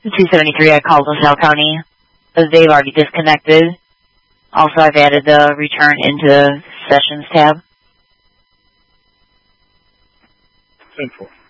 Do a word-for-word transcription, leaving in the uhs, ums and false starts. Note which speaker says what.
Speaker 1: two seventy-three, I called LaSalle County. They've already disconnected. Also, I've added the return into sessions tab.
Speaker 2: ten four.